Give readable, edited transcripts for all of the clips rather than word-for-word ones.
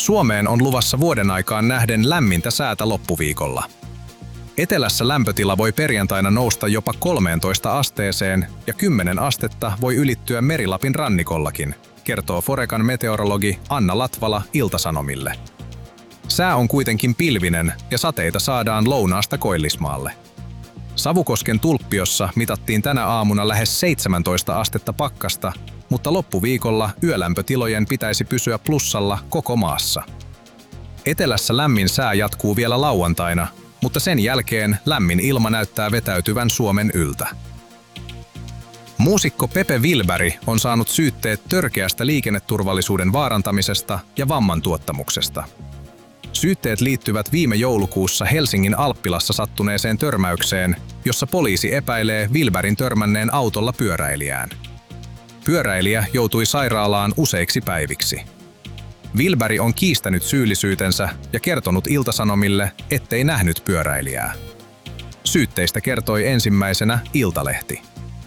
Suomeen on luvassa vuoden aikaan nähden lämmintä säätä loppuviikolla. Etelässä lämpötila voi perjantaina nousta jopa 13 asteeseen ja 10 astetta voi ylittyä Meri-Lapin rannikollakin, kertoo Forecan meteorologi Anna Latvala Ilta-Sanomille. Sää on kuitenkin pilvinen ja sateita saadaan lounaasta Koillismaalle. Savukosken Tulppiossa mitattiin tänä aamuna lähes 17 astetta pakkasta, mutta loppuviikolla yölämpötilojen pitäisi pysyä plussalla koko maassa. Etelässä lämmin sää jatkuu vielä lauantaina, mutta sen jälkeen lämmin ilma näyttää vetäytyvän Suomen yltä. Muusikko Pepe Wilberg on saanut syytteet törkeästä liikenneturvallisuuden vaarantamisesta ja vammantuottamuksesta. Syytteet liittyvät viime joulukuussa Helsingin Alppilassa sattuneeseen törmäykseen, jossa poliisi epäilee Wilbergin törmänneen autolla pyöräilijään. Pyöräilijä joutui sairaalaan useiksi päiviksi. Wilberg on kiistänyt syyllisyytensä ja kertonut Ilta-Sanomille, ettei nähnyt pyöräilijää. Syytteistä kertoi ensimmäisenä Iltalehti.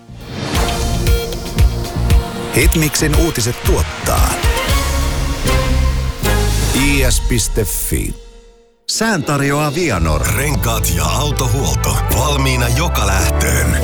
Hitmixin uutiset tuottaa is.fi. Sään tarjoaa Vianor. Renkaat ja autohuolto valmiina joka lähtöön.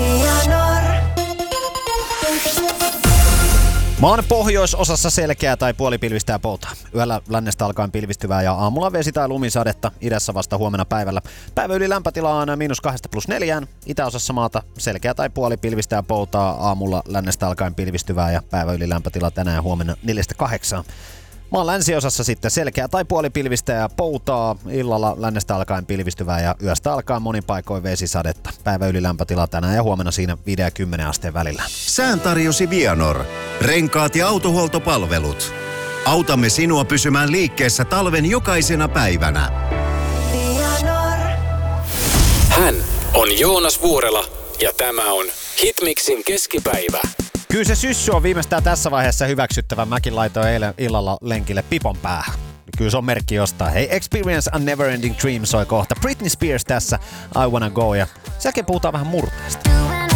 Maan pohjoisosassa selkeää tai puolipilvistä ja poutaa. Yöllä lännestä alkaen pilvistyvää ja aamulla vesi- tai lumisadetta, idässä vasta huomenna päivällä. Päivä yli lämpötila on -2–4. Itäosassa maata selkeää tai puolipilvistä ja poutaa, aamulla lännestä alkaen pilvistyvää ja päivä yli lämpötila tänään ja huomenna 4–8. Maan länsiosassa sitten selkeää tai puolipilvistä ja poutaa, illalla lännestä alkaen pilvistyvää ja yöstä alkaen monin paikoin vesisadetta. Päivä yli lämpötila tänään ja huomenna siinä 5 ja 10 asteen välillä. Sään tarjosi Vianor. Renkaat ja autohuoltopalvelut. Autamme sinua pysymään liikkeessä talven jokaisena päivänä. Hän on Joonas Vuorela ja tämä on Hitmixin keskipäivä. Kyllä se syssy on viimeistään tässä vaiheessa hyväksyttävä. Mäkin laitoin eilen illalla lenkille pipon päähän. Kyllä se on merkki jostain. Hei, Experience a Neverending Dream soi kohta. Britney Spears tässä, I Wanna Go. Ja sen jälkeen puhutaan vähän murteesta.